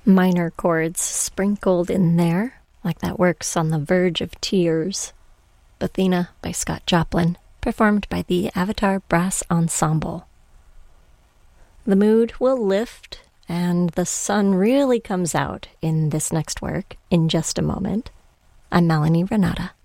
Minor chords sprinkled in there, like that works on the verge of tears. Athena by Scott Joplin, performed by the Avatar Brass Ensemble. The mood will lift, and the sun really comes out in this next work in just a moment. I'm Melanie Renata.